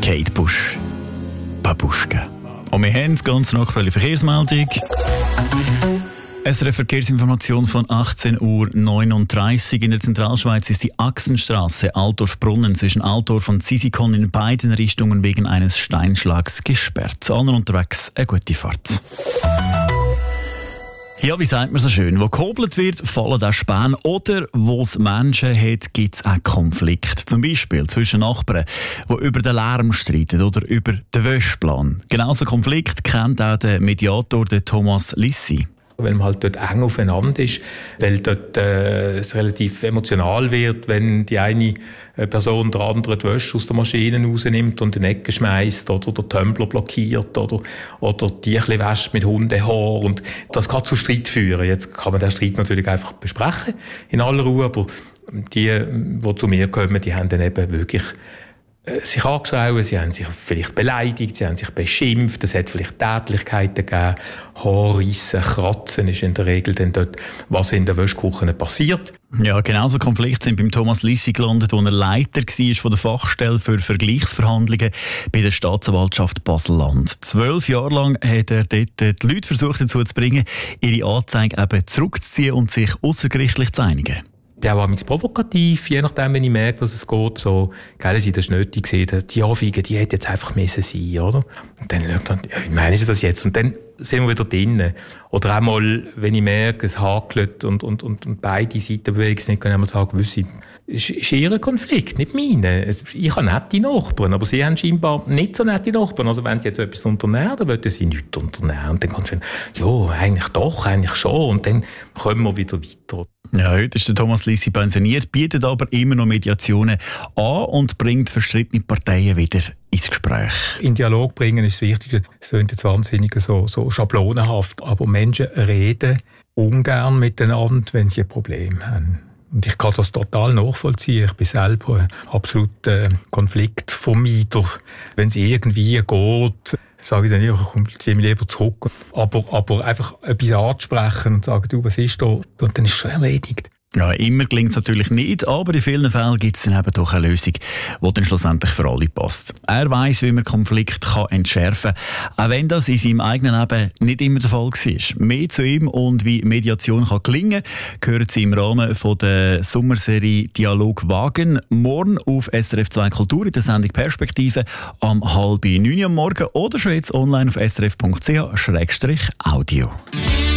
Kate Busch. Babuschka. Und wir haben ganz noch eine Verkehrsmeldung. SRF Verkehrsinformation von 18:39 Uhr. In der Zentralschweiz ist die Achsenstraße Altdorf-Brunnen zwischen Altdorf und Sisikon in beiden Richtungen wegen eines Steinschlags gesperrt. Allen unterwegs eine gute Fahrt. Ja, wie sagt man so schön, wo gehobelt wird, fallen auch Späne. Oder wo es Menschen hat, gibt es auch Konflikte. Zum Beispiel zwischen Nachbarn, die über den Lärm streiten oder über den Wäschplan. Genauso Konflikt kennt auch der Mediator der Thomas Lissi. Weil man halt dort eng aufeinander ist, weil dort es relativ emotional wird, wenn die eine Person der andere die Wäsche aus der Maschine rausnimmt und in die Ecke schmeißt oder den Tumbler blockiert oder die ein bisschen wäscht mit Hundehaar. Und das kann zu Streit führen. Jetzt kann man den Streit natürlich einfach besprechen, in aller Ruhe, aber die zu mir kommen, die haben dann eben wirklich sich angeschrien, sie haben sich vielleicht beleidigt, sie haben sich beschimpft, es hat vielleicht Tätlichkeiten gegeben, Haarreissen, Kratzen ist in der Regel dann dort, was in der Wäschküche passiert. Ja, genauso Konflikte sind beim Thomas Lissi gelandet, wo er Leiter war von der Fachstelle für Vergleichsverhandlungen bei der Staatsanwaltschaft Basel-Land. 12 Jahre lang hat er dort die Leute versucht dazu zu bringen, ihre Anzeige eben zurückzuziehen und sich aussergerichtlich zu einigen. Ich bin auch manchmal provokativ, je nachdem, wenn ich merke, dass es geht, so, gell, das ist nötig gewesen, die Anfeige, die hätte jetzt einfach müssen sein, oder? Und dann, ja, wie meinen Sie das jetzt? Und dann sind wir wieder drinnen. Oder auch mal, wenn ich merke, es hakelt und beide Seiten bewegen es nicht, kann ich mal sagen, wissen Sie, es ist Ihr Konflikt, nicht meine. Ich habe nette Nachbarn, aber Sie haben scheinbar nicht so nette Nachbarn. Also wenn Sie jetzt etwas unternehmen, dann wollen Sie nichts unternehmen. Und dann kommt es wieder, ja, eigentlich doch, eigentlich schon. Und dann kommen wir wieder weiter. Ja, heute ist der Thomas Lissi pensioniert, bietet aber immer noch Mediationen an und bringt verstrittene Parteien wieder ins Gespräch. In Dialog bringen ist das Wichtigste. Es klingt jetzt wahnsinnig so schablonenhaft, aber Menschen reden ungern miteinander, wenn sie ein Problem haben. Und ich kann das total nachvollziehen. Ich bin selber ein absoluter Konfliktvermeider. Wenn es irgendwie geht, sage ich dann, ja, ich ziehe mich lieber zurück. Aber einfach etwas anzusprechen und sagen, du, was ist da? Und dann ist es schon erledigt. Ja, immer gelingt es natürlich nicht, aber in vielen Fällen gibt es dann eben doch eine Lösung, die dann schlussendlich für alle passt. Er weiss, wie man Konflikte entschärfen kann, auch wenn das in seinem eigenen Leben nicht immer der Fall war. Mehr zu ihm und wie Mediation kann gelingen kann, hören Sie im Rahmen von der Sommerserie «Dialog wagen» morgen auf SRF 2 Kultur in der Sendung «Perspektive» am 8:30 am Morgen oder schon jetzt online auf srf.ch/audio.